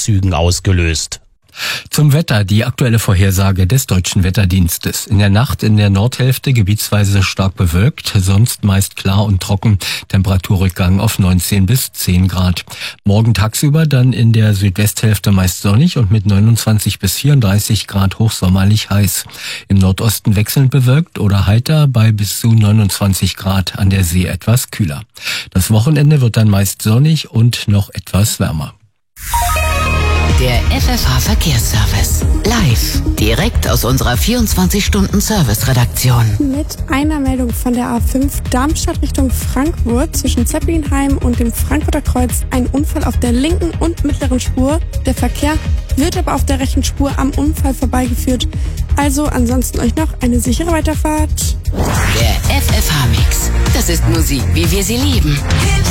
Zügen ausgelöst. Zum Wetter, die aktuelle Vorhersage des Deutschen Wetterdienstes. In der Nacht in der Nordhälfte gebietsweise stark bewölkt, sonst meist klar und trocken. Temperaturrückgang auf 19 bis 10 Grad. Morgen tagsüber dann in der Südwesthälfte meist sonnig und mit 29 bis 34 Grad hochsommerlich heiß. Im Nordosten wechselnd bewölkt oder heiter bei bis zu 29 Grad, an der See etwas kühler. Das Wochenende wird dann meist sonnig und noch etwas wärmer. Der FFH-Verkehrsservice. Live. Direkt aus unserer 24-Stunden-Service-Redaktion. Mit einer Meldung von der A5 Darmstadt Richtung Frankfurt zwischen Zeppelinheim und dem Frankfurter Kreuz. Ein Unfall auf der linken und mittleren Spur. Der Verkehr wird aber auf der rechten Spur am Unfall vorbeigeführt. Also ansonsten euch noch eine sichere Weiterfahrt. Der FFH-Mix. Das ist Musik, wie wir sie lieben.